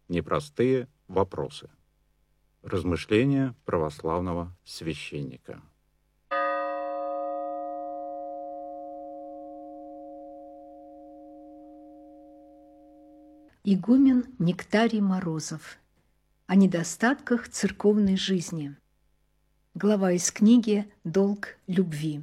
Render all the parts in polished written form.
Непростые вопросы. Размышления православного священника. Игумен Нектарий Морозов. О недостатках церковной жизни. Глава из книги «Долг любви».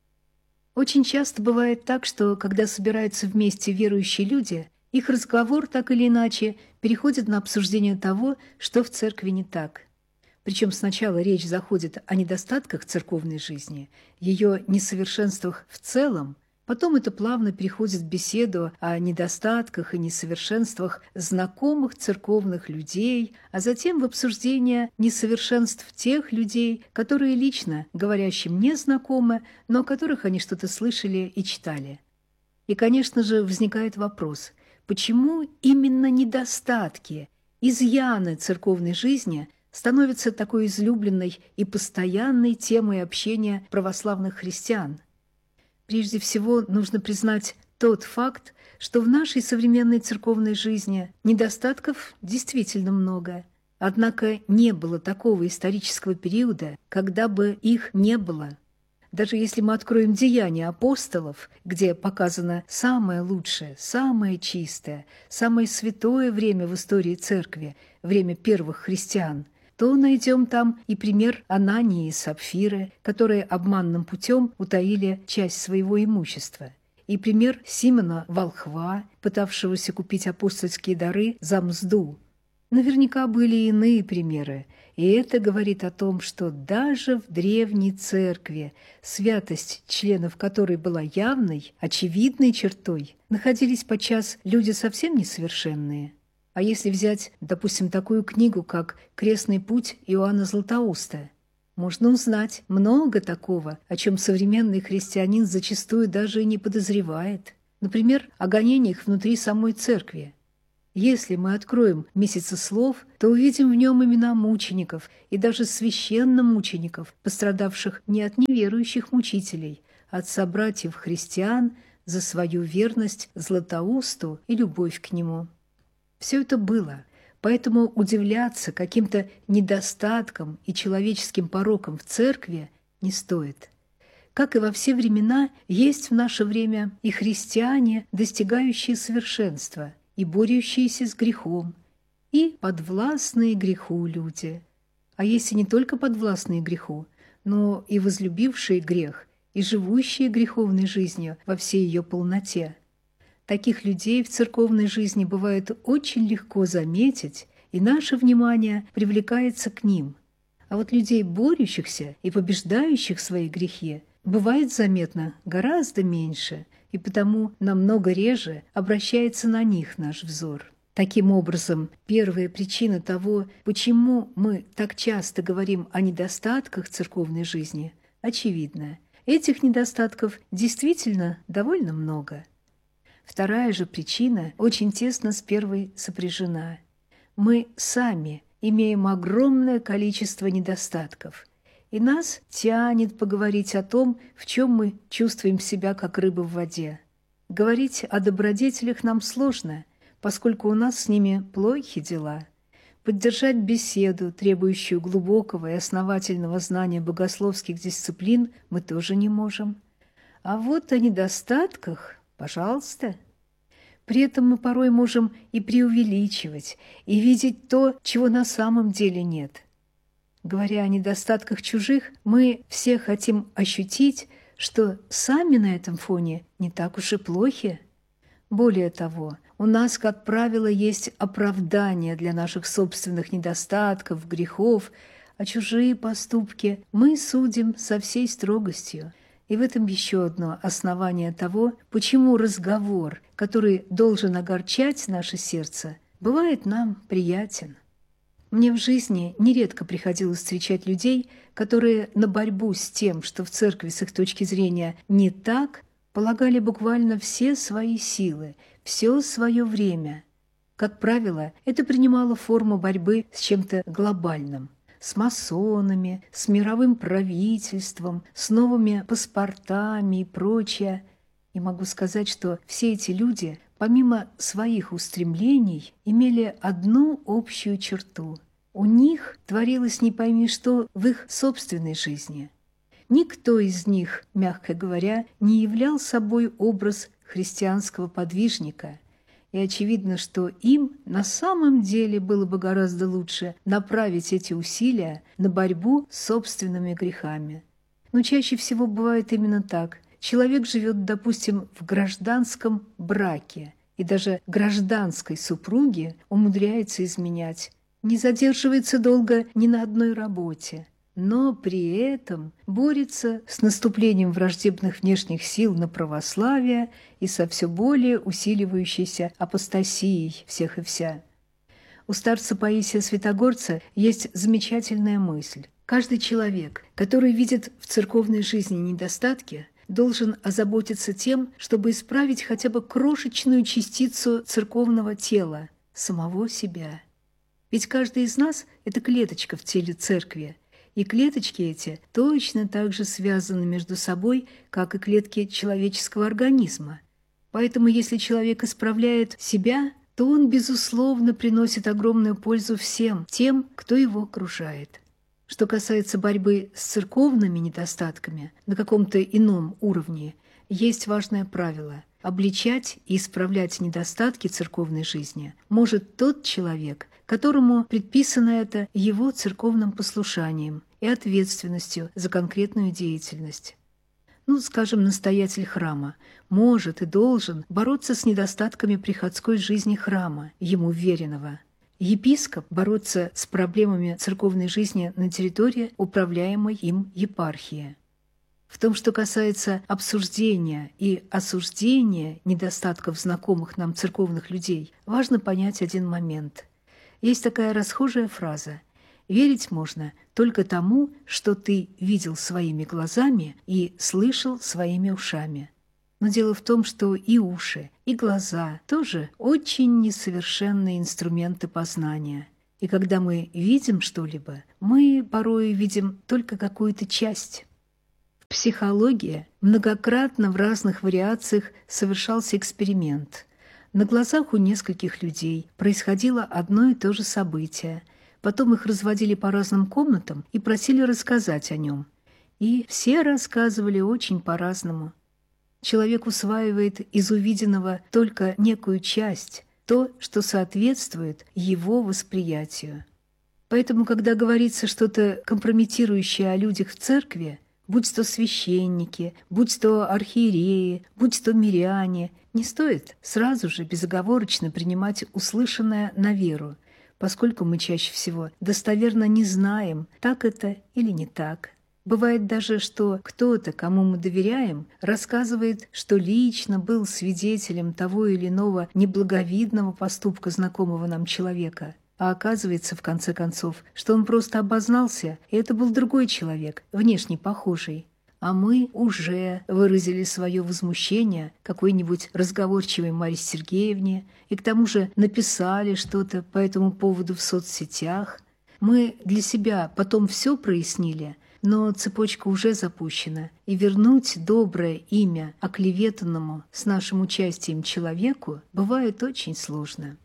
Очень часто бывает так, что когда собираются вместе верующие люди, их разговор так или иначе переходит на обсуждение того, что в церкви не так. Причем сначала речь заходит о недостатках церковной жизни, ее несовершенствах в целом, потом это плавно переходит в беседу о недостатках и несовершенствах знакомых церковных людей, а затем в обсуждение несовершенств тех людей, которые лично говорящим не знакомы, но о которых они что-то слышали и читали. И, конечно же, возникает вопрос, почему именно недостатки, изъяны церковной жизни становятся такой излюбленной и постоянной темой общения православных христиан? Прежде всего, нужно признать тот факт, что в нашей современной церковной жизни недостатков действительно много. Однако не было такого исторического периода, когда бы их не было. Даже если мы откроем Деяния апостолов, где показано самое лучшее, самое чистое, самое святое время в истории церкви, время первых христиан, то найдем там и пример Анании и Сапфиры, которые обманным путем утаили часть своего имущества, и пример Симона Волхва, пытавшегося купить апостольские дары за мзду. Наверняка были и иные примеры, и это говорит о том, что даже в древней церкви, святость членов которой была явной, очевидной чертой, находились подчас люди совсем несовершенные. А если взять, допустим, такую книгу, как «Крестный путь» Иоанна Златоуста, можно узнать много такого, о чем современный христианин зачастую даже и не подозревает. Например, о гонениях внутри самой церкви. Если мы откроем «Месяцеслов», то увидим в нем имена мучеников и даже священномучеников, пострадавших не от неверующих мучителей, а от собратьев-христиан за свою верность Златоусту и любовь к нему. Все это было, поэтому удивляться каким-то недостаткам и человеческим порокам в церкви не стоит. Как и во все времена, есть в наше время и христиане, достигающие совершенства, и борющиеся с грехом, и подвластные греху люди. А есть и не только подвластные греху, но и возлюбившие грех, и живущие греховной жизнью во всей ее полноте. Таких людей в церковной жизни бывает очень легко заметить, и наше внимание привлекается к ним. А вот людей, борющихся и побеждающих свои грехи, бывает заметно гораздо меньше, и потому намного реже обращается на них наш взор. Таким образом, первая причина того, почему мы так часто говорим о недостатках церковной жизни, очевидна. Этих недостатков действительно довольно много. Вторая же причина очень тесно с первой сопряжена. Мы сами имеем огромное количество недостатков, и нас тянет поговорить о том, в чем мы чувствуем себя как рыба в воде. Говорить о добродетелях нам сложно, поскольку у нас с ними плохи дела. Поддержать беседу, требующую глубокого и основательного знания богословских дисциплин, мы тоже не можем. А вот о недостатках – пожалуйста. При этом мы порой можем и преувеличивать, и видеть то, чего на самом деле нет. Говоря о недостатках чужих, мы все хотим ощутить, что сами на этом фоне не так уж и плохи. Более того, у нас, как правило, есть оправдание для наших собственных недостатков, грехов, а чужие поступки мы судим со всей строгостью. И в этом еще одно основание того, почему разговор, который должен огорчать наше сердце, бывает нам приятен. Мне в жизни нередко приходилось встречать людей, которые на борьбу с тем, что в церкви с их точки зрения не так, полагали буквально все свои силы, все свое время. Как правило, это принимало форму борьбы с чем-то глобальным. С масонами, с мировым правительством, с новыми паспортами и прочее. И могу сказать, что все эти люди помимо своих устремлений, имели одну общую черту. У них творилось не пойми что в их собственной жизни. Никто из них, мягко говоря, не являл собой образ христианского подвижника, и очевидно, что им на самом деле было бы гораздо лучше направить эти усилия на борьбу с собственными грехами. Но чаще всего бывает именно так. Человек живет, допустим, в гражданском браке, и даже гражданской супруге умудряется изменять, не задерживается долго ни на одной работе, но при этом борется с наступлением враждебных внешних сил на православие и со все более усиливающейся апостасией всех и вся. У старца Паисия Святогорца есть замечательная мысль. Каждый человек, который видит в церковной жизни недостатки, должен озаботиться тем, чтобы исправить хотя бы крошечную частицу церковного тела, самого себя. Ведь каждый из нас – это клеточка в теле церкви, и клеточки эти точно так же связаны между собой, как и клетки человеческого организма. Поэтому если человек исправляет себя, то он, безусловно, приносит огромную пользу всем тем, кто его окружает. Что касается борьбы с церковными недостатками на каком-то ином уровне, есть важное правило – обличать и исправлять недостатки церковной жизни может тот человек, которому предписано это его церковным послушанием и ответственностью за конкретную деятельность. Скажем, настоятель храма может и должен бороться с недостатками приходской жизни храма, ему веренного. Епископ бороться с проблемами церковной жизни на территории управляемой им епархии. В том, что касается обсуждения и осуждения недостатков знакомых нам церковных людей, важно понять один момент. Есть такая расхожая фраза: «Верить можно только тому, что ты видел своими глазами и слышал своими ушами». Но дело в том, что и уши, и глаза тоже очень несовершенные инструменты познания. И когда мы видим что-либо, мы порой видим только какую-то часть. В психологии многократно в разных вариациях совершался эксперимент. На глазах у нескольких людей происходило одно и то же событие. Потом их разводили по разным комнатам и просили рассказать о нем. И все рассказывали очень по-разному. Человек усваивает из увиденного только некую часть, то, что соответствует его восприятию. Поэтому, когда говорится что-то компрометирующее о людях в церкви, будь то священники, будь то архиереи, будь то миряне, не стоит сразу же безоговорочно принимать услышанное на веру, поскольку мы чаще всего достоверно не знаем, так это или не так. Бывает даже, что кто-то, кому мы доверяем, рассказывает, что лично был свидетелем того или иного неблаговидного поступка знакомого нам человека. А оказывается, в конце концов, что он просто обознался, и это был другой человек, внешне похожий. А мы уже выразили свое возмущение какой-нибудь разговорчивой Марье Сергеевне и к тому же написали что-то по этому поводу в соцсетях. Мы для себя потом все прояснили, но цепочка уже запущена, и вернуть доброе имя оклеветанному с нашим участием человеку бывает очень сложно.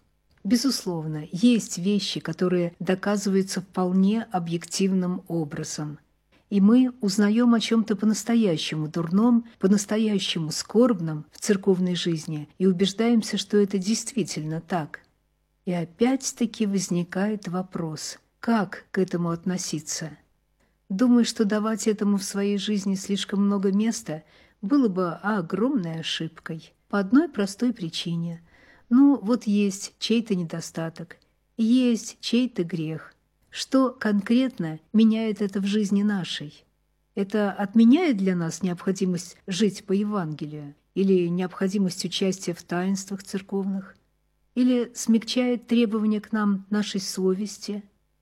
Безусловно, есть вещи, которые доказываются вполне объективным образом. И мы узнаем о чем-то по-настоящему дурном, по-настоящему скорбном в церковной жизни и убеждаемся, что это действительно так. И опять-таки возникает вопрос, как к этому относиться? Думаю, что давать этому в своей жизни слишком много места было бы огромной ошибкой. По одной простой причине. Вот есть чей-то недостаток, есть чей-то грех. Что конкретно меняет это в жизни нашей? Это отменяет для нас необходимость жить по Евангелию или необходимость участия в таинствах церковных? Или смягчает требования к нам нашей совести?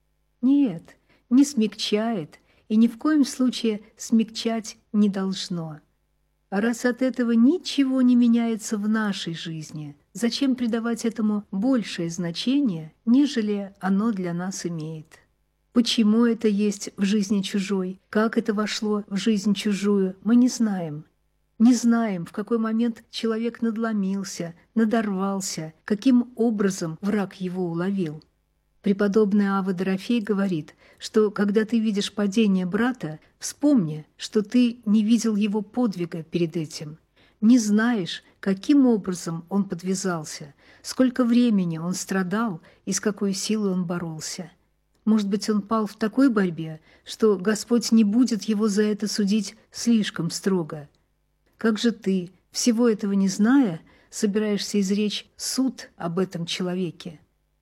Нет, не смягчает и ни в коем случае смягчать не должно. А раз от этого ничего не меняется в нашей жизни, зачем придавать этому большее значение, нежели оно для нас имеет? Почему это есть в жизни чужой, как это вошло в жизнь чужую, мы не знаем. Не знаем, в какой момент человек надломился, надорвался, каким образом враг его уловил. Преподобный Авва Дорофей говорит, что когда ты видишь падение брата, вспомни, что ты не видел его подвига перед этим. Не знаешь, каким образом он подвязался, сколько времени он страдал и с какой силой он боролся. Может быть, он пал в такой борьбе, что Господь не будет его за это судить слишком строго. Как же ты, всего этого не зная, собираешься изречь суд об этом человеке?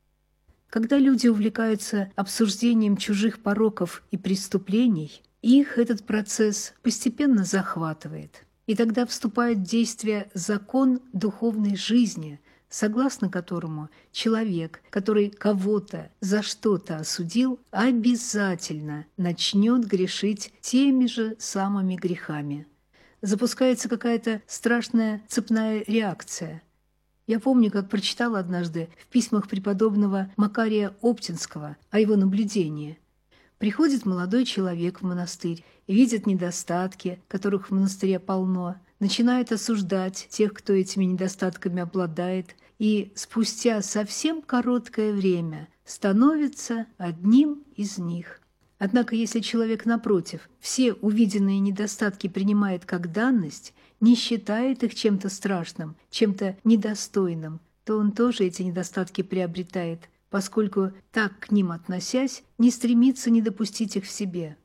Когда люди увлекаются обсуждением чужих пороков и преступлений, их этот процесс постепенно захватывает. И тогда вступает в действие закон духовной жизни, согласно которому человек, который кого-то за что-то осудил, обязательно начнет грешить теми же самыми грехами. Запускается какая-то страшная цепная реакция. Я помню, как прочитала однажды в письмах преподобного Макария Оптинского о его наблюдении. Приходит молодой человек в монастырь, видит недостатки, которых в монастыре полно, начинает осуждать тех, кто этими недостатками обладает, и спустя совсем короткое время становится одним из них. Однако, если человек, напротив, все увиденные недостатки принимает как данность, не считает их чем-то страшным, чем-то недостойным, то он тоже эти недостатки приобретает, поскольку, так к ним относясь, не стремится не допустить их в себе.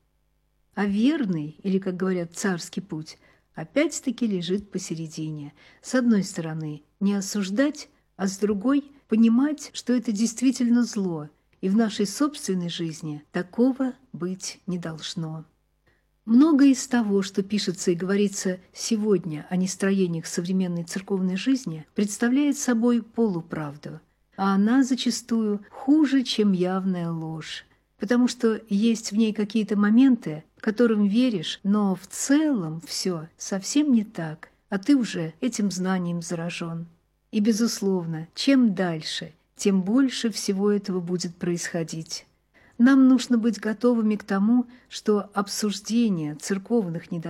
А верный, или, как говорят, царский путь, опять-таки лежит посередине. С одной стороны, не осуждать, а с другой – понимать, что это действительно зло, и в нашей собственной жизни такого быть не должно. Многое из того, что пишется и говорится сегодня о нестроениях современной церковной жизни, представляет собой полуправду, а она зачастую хуже, чем явная ложь, потому что есть в ней какие-то моменты, которым веришь, но в целом все совсем не так, а ты уже этим знанием заражен. И, безусловно, чем дальше, тем больше всего этого будет происходить. Нам нужно быть готовыми к тому, что обсуждение церковных недостатков